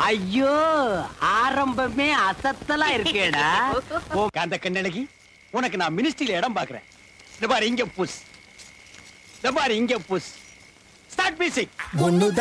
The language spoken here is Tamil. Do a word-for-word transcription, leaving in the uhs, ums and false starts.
ஐயோ ஆரம்பமே அசத்தலா இருக்கேடா. அந்த கண்ணழகி உனக்கு நான் மினிஸ்ட்ரியில இடம் பாக்குறேன். இந்த பாரு இங்க புஷ், இந்த பாரு இங்க புஷ். Start music.